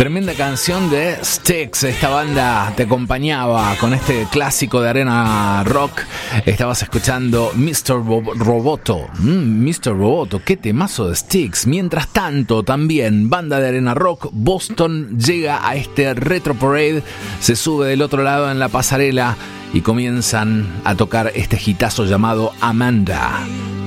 Tremenda canción de Styx. Esta banda te acompañaba con este clásico de arena rock. Estabas escuchando Mr. Roboto. Mr. Roboto, qué temazo de Styx. Mientras tanto, también banda de arena rock, Boston llega a este Retro Parade, se sube del otro lado en la pasarela y comienzan a tocar este hitazo llamado Amanda.